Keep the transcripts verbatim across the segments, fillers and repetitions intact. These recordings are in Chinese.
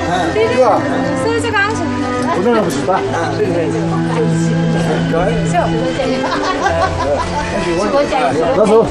是吧？所以这个安全。不能不是吧？对对对。老师。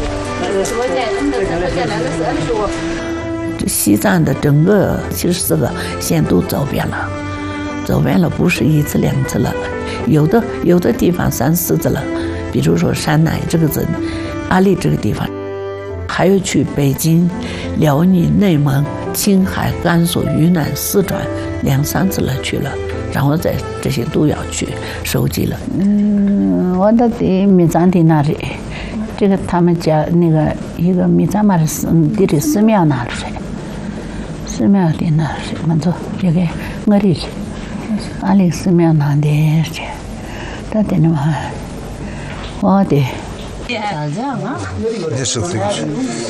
这西藏的整个七十四个县都走遍了，走遍了不是一次两次了，有的有的地方三四次了，比如说山南这个镇，阿里这个地方，还有去北京、辽宁、内蒙、青海、甘肃、云南、四川两三次了去了，然后在这些都要去收集了。嗯，我的地密藏地那里。这个他们家那个一个密藏嘛的寺地的寺庙那里，寺庙的那里，我们说这个我的阿里寺庙那的这，他的那么我的。咋这样啊？ 你手飞去。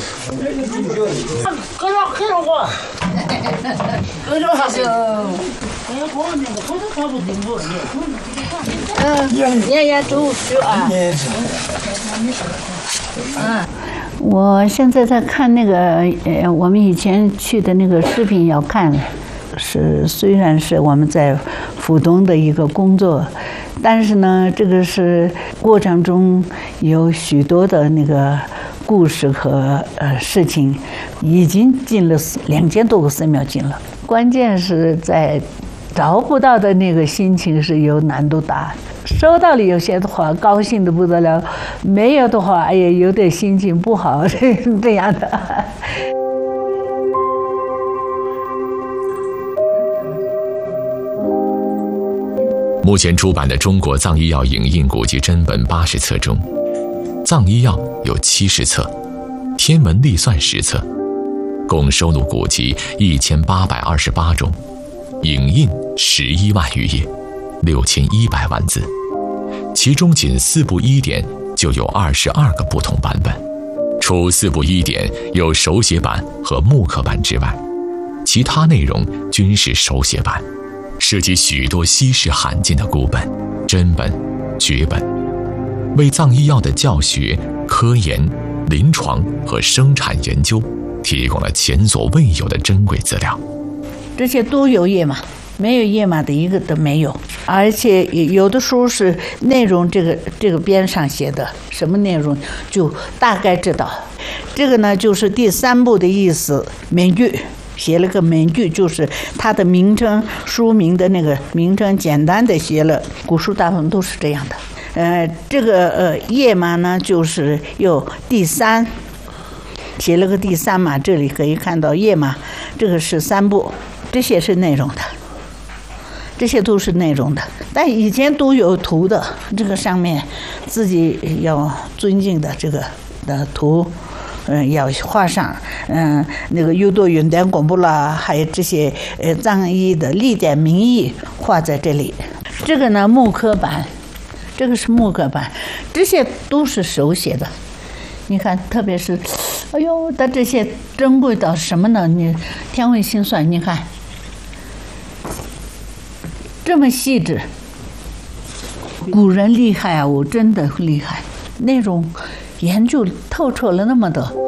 跟着跟着我，跟着还是。嗯，年年都去啊。 嗯，我现在在看那个呃，我们以前去的那个视频要看，是虽然是我们在浦东的一个工作，但是呢，这个是过程中有许多的那个故事和呃事情，已经进了两千多个寺庙进了，关键是在找不到的那个心情是有难度大。收到了有些的话，高兴的不得了；没有的话，哎呀，有点心情不好，这样的。 目前出版的《中国藏医药影印古籍真本》八十册中，藏医药有七十册，天文历算十册，共收录古籍一千八百二十八种，影印十一万余页，六千一百万字。其中仅四部医典就有二十二个不同版本，除四部医典有手写版和木刻版之外，其他内容均是手写版，涉及许多稀世罕见的古本、真本、绝本，为藏医药的教学、科研、临床和生产研究提供了前所未有的珍贵资料。 这些都有页码，没有页码的一个都没有，而且有的书是内容这个这个边上写的什么内容就大概知道。这个呢就是第三部的意思，名句写了个名句，就是它的名称书名的那个名称简单的写了，古书大部分都是这样的。呃，这个呃页码呢就是有第三，写了个第三嘛，这里可以看到页码，这个是三部，这些是内容的。这些都是内容的，但以前都有图的，这个上面自己要尊敬的这个的图，嗯，要画上，嗯，那个有多云点公布了，还有这些呃藏医的历典名义画在这里。这个呢木刻版，这个是木刻版，这些都是手写的。你看，特别是，哎呦，它这些珍贵到什么呢？你天文心算，你看。这么细致，古人厉害啊！我真的厉害，那种研究透彻了那么多。